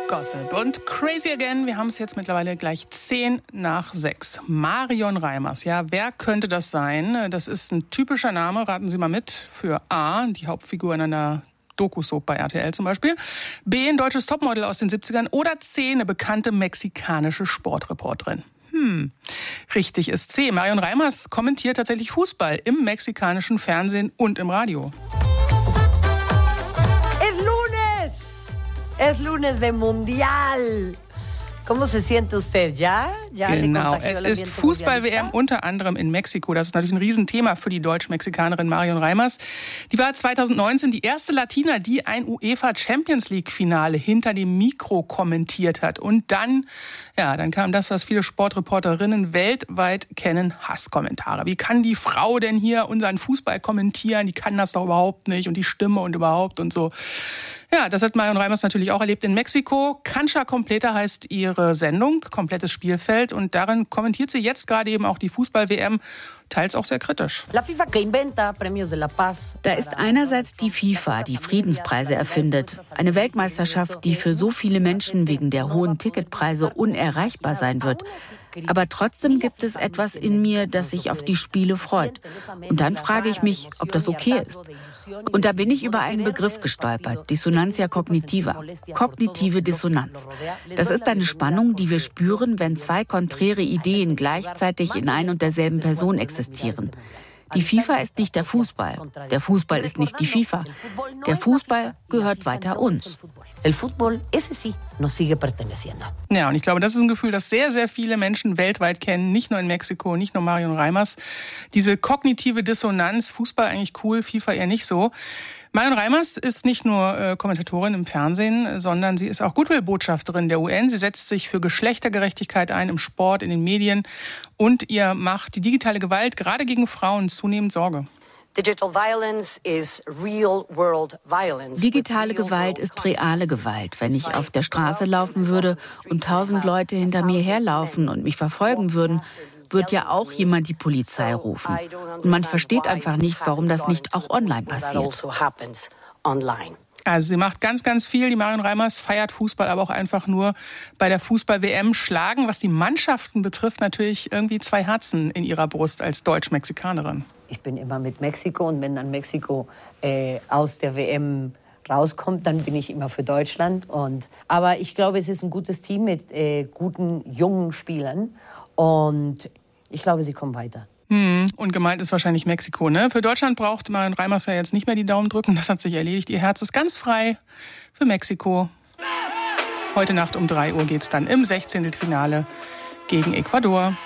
Gossip und Crazy Again. Wir haben es jetzt mittlerweile gleich 10:10. Marion Reimers, ja, wer könnte das sein? Das ist ein typischer Name, raten Sie mal mit, für A, die Hauptfigur in einer Doku-Soap bei RTL zum Beispiel, B, ein deutsches Topmodel aus den 70ern oder C, eine bekannte mexikanische Sportreporterin. Richtig ist C. Marion Reimers kommentiert tatsächlich Fußball im mexikanischen Fernsehen und im Radio. Es lunes de Mundial. ¿Cómo se siente usted? ¿Ya? Genau, es ist Fußball-WM unter anderem in Mexiko. Das ist natürlich ein Riesenthema für die Deutsch-Mexikanerin Marion Reimers. Die war 2019 die erste Latina, die ein UEFA-Champions-League-Finale hinter dem Mikro kommentiert hat. Und dann kam das, was viele Sportreporterinnen weltweit kennen, Hasskommentare. Wie kann die Frau denn hier unseren Fußball kommentieren? Die kann das doch überhaupt nicht. Und die Stimme und überhaupt und so. Ja, das hat Marion Reimers natürlich auch erlebt in Mexiko. Cancha Completa heißt ihre Sendung, komplettes Spielfeld. Und darin kommentiert sie jetzt gerade eben auch die Fußball-WM, teils auch sehr kritisch. Da ist einerseits die FIFA, die Friedenspreise erfindet. Eine Weltmeisterschaft, die für so viele Menschen wegen der hohen Ticketpreise unerreichbar sein wird. Aber trotzdem gibt es etwas in mir, das sich auf die Spiele freut. Und dann frage ich mich, ob das okay ist. Und da bin ich über einen Begriff gestolpert, Dissonantia cognitiva, kognitive Dissonanz. Das ist eine Spannung, die wir spüren, wenn zwei konträre Ideen gleichzeitig in ein und derselben Person existieren. Die FIFA ist nicht der Fußball ist nicht die FIFA. Der Fußball gehört weiter uns. Ja, und ich glaube, das ist ein Gefühl, das sehr, sehr viele Menschen weltweit kennen, nicht nur in Mexiko, nicht nur Marion Reimers. Diese kognitive Dissonanz, Fußball eigentlich cool, FIFA eher nicht so. Marion Reimers ist nicht nur Kommentatorin im Fernsehen, sondern sie ist auch Goodwill-Botschafterin der UN. Sie setzt sich für Geschlechtergerechtigkeit ein im Sport, in den Medien und ihr macht die digitale Gewalt gerade gegen Frauen zunehmend Sorge. Digitale Gewalt ist reale Gewalt. Wenn ich auf der Straße laufen würde und 1000 Leute hinter mir herlaufen und mich verfolgen würden, wird ja auch jemand die Polizei rufen. Und man versteht einfach nicht, warum das nicht auch online passiert. Also sie macht ganz, ganz viel. Die Marion Reimers feiert Fußball, aber auch einfach nur bei der Fußball-WM schlagen. Was die Mannschaften betrifft, natürlich irgendwie zwei Herzen in ihrer Brust als Deutsch-Mexikanerin. Ich bin immer mit Mexiko und wenn dann Mexiko aus der WM rauskommt, dann bin ich immer für Deutschland. Aber ich glaube, es ist ein gutes Team mit guten, jungen Spielern. Und ich glaube, sie kommen weiter. Und gemeint ist wahrscheinlich Mexiko, ne? Für Deutschland braucht Marion Reimers ja jetzt nicht mehr die Daumen drücken. Das hat sich erledigt. Ihr Herz ist ganz frei für Mexiko. Heute Nacht um 3 Uhr geht's dann im 16. Finale gegen Ecuador.